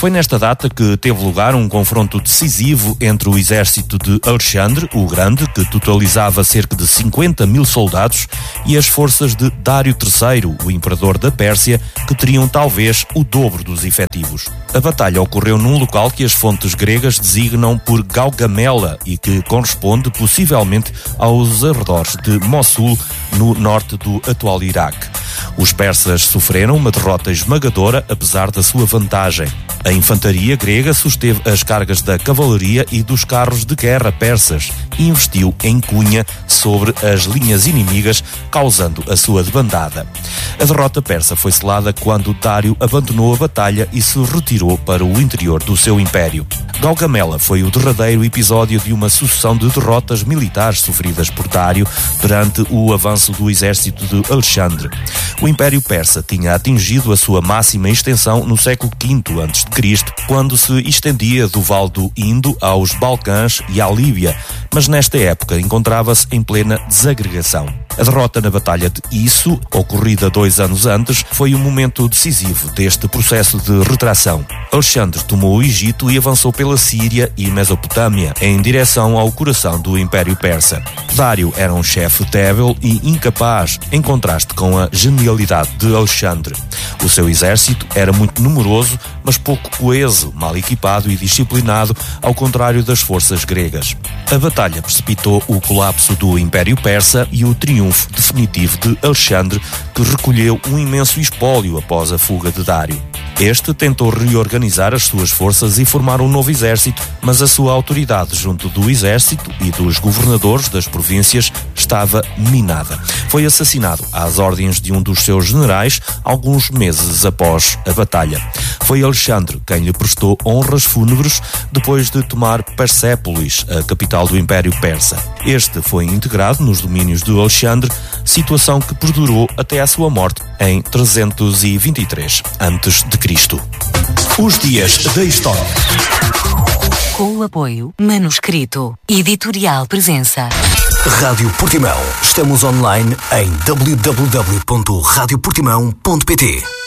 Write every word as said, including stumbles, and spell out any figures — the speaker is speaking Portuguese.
Foi nesta data que teve lugar um confronto decisivo entre o exército de Alexandre o Grande, que totalizava cerca de cinquenta mil soldados, e as forças de Dário terceiro, o imperador da Pérsia, que teriam talvez o dobro dos efetivos. A batalha ocorreu num local que as fontes gregas designam por Gaugamela e que corresponde possivelmente aos arredores de Mossul, no norte do atual Iraque. Os persas sofreram uma derrota esmagadora, apesar da sua vantagem. A infantaria grega susteve as cargas da cavalaria e dos carros de guerra persas e investiu em cunha sobre as linhas inimigas, causando a sua debandada. A derrota persa foi selada quando Dário abandonou a batalha e se retirou para o interior do seu império. Gaugamela foi o derradeiro episódio de uma sucessão de derrotas militares sofridas por Dário perante o avanço do exército de Alexandre. O Império Persa tinha atingido a sua máxima extensão no século quinto antes de Cristo, quando se estendia do Vale do Indo aos Balcãs e à Líbia, mas nesta época encontrava-se em plena desagregação. A derrota na Batalha de Isso, ocorrida dois anos antes, foi um momento decisivo deste processo de retração. Alexandre tomou o Egito e avançou pela Síria e Mesopotâmia, em direção ao coração do Império Persa. Dário era um chefe débil e incapaz, em contraste com a genialidade de Alexandre. O seu exército era muito numeroso, mas pouco coeso, mal equipado e disciplinado, ao contrário das forças gregas. A batalha precipitou o colapso do Império Persa e o triunfo definitivo de Alexandre, que recolheu um imenso espólio após a fuga de Dário. Este tentou reorganizar as suas forças e formar um novo exército, mas a sua autoridade junto do exército e dos governadores das províncias estava minada. Foi assassinado às ordens de um dos seus generais alguns meses após a batalha. Foi Alexandre quem lhe prestou honras fúnebres depois de tomar Persépolis, a capital do Império Persa. Este foi integrado nos domínios de Alexandre, situação que perdurou até à sua morte em trezentos e vinte e três antes de Cristo. Os dias da história. Com o apoio Manuscrito, Editorial Presença. Rádio Portimão. Estamos online em w w w ponto rádio portimão ponto p t.